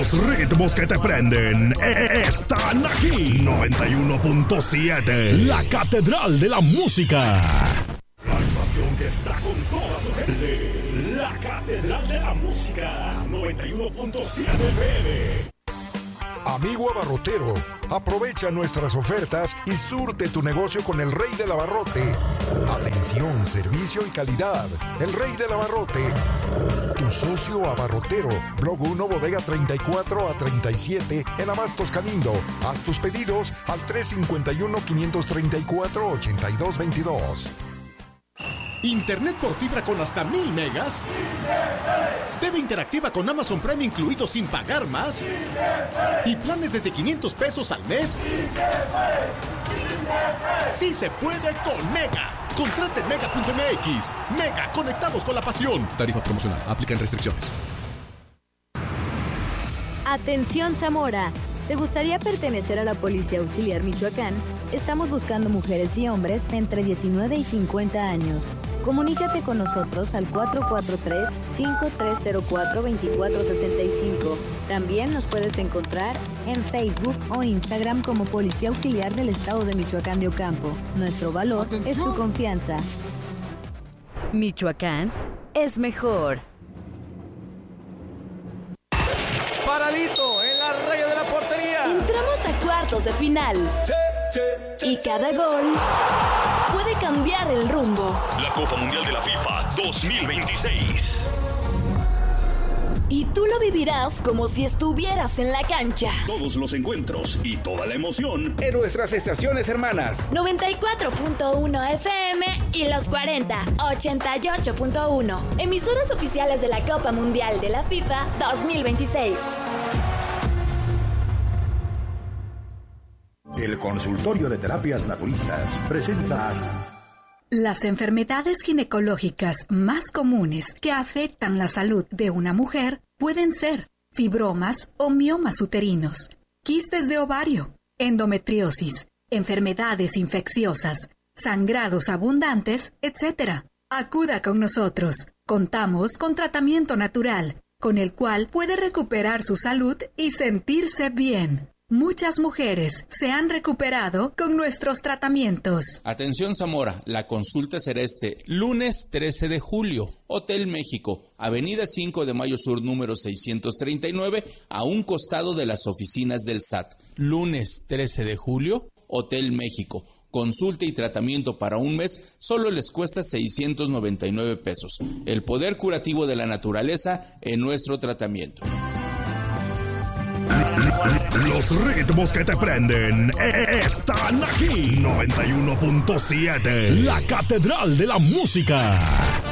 Los ritmos que te prenden están aquí. 91.7, la Catedral de la Música. La estación que está con toda su gente. La Catedral de la Música. 91.7 FM. Amigo abarrotero, aprovecha nuestras ofertas y surte tu negocio con el Rey del Abarrote. Atención, servicio y calidad. El Rey del Abarrote. Tu socio abarrotero. Blog 1, bodega 34 a 37 en Abastos Calindo. Haz tus pedidos al 351-534-8222. Internet por fibra con hasta 1000 megas. TV interactiva con Amazon Prime incluido sin pagar más. Y planes desde 500 pesos al mes. Sí se puede con Mega. Contrate en Mega.mx. Mega, conectados con la pasión. Tarifa promocional. Aplican restricciones. Atención Zamora. ¿Te gustaría pertenecer a la Policía Auxiliar Michoacán? Estamos buscando mujeres y hombres entre 19 y 50 años. Comunícate con nosotros al 443-5304-2465. También nos puedes encontrar en Facebook o Instagram como Policía Auxiliar del Estado de Michoacán de Ocampo. Nuestro valor es tu confianza. Michoacán es mejor. Paradito en la raya de la portería. Entramos a cuartos de final. Y cada gol puede cambiar el rumbo. La Copa Mundial de la FIFA 2026. Y tú lo vivirás como si estuvieras en la cancha. Todos los encuentros y toda la emoción En nuestras estaciones hermanas. 94.1 FM y los 40, 88.1. Emisoras oficiales de la Copa Mundial de la FIFA 2026. El Consultorio de Terapias Naturistas presenta las enfermedades ginecológicas más comunes que afectan la salud de una mujer pueden ser fibromas o miomas uterinos, quistes de ovario, endometriosis, enfermedades infecciosas, sangrados abundantes, etc. Acuda con nosotros. Contamos con tratamiento natural, con el cual puede recuperar su salud y sentirse bien. Muchas mujeres se han recuperado con nuestros tratamientos. Atención Zamora, la consulta será este lunes 13 de julio, Hotel México, Avenida 5 de Mayo Sur, número 639, a un costado de las oficinas del SAT. Lunes 13 de julio, Hotel México. Consulta y tratamiento para un mes solo les cuesta 699 pesos. El poder curativo de la naturaleza en nuestro tratamiento. Los ritmos que te prenden están aquí. 91.7, la Catedral de la Música.